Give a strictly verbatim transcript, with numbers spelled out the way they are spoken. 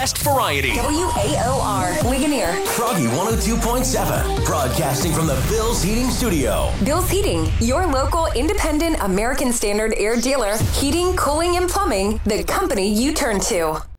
Best variety. W A O R, Ligonier. Froggy one oh two point seven, broadcasting from the Bill's Heating Studio. Bill's Heating, your local independent American Standard air dealer. Heating, cooling, and plumbing, the company you turn to.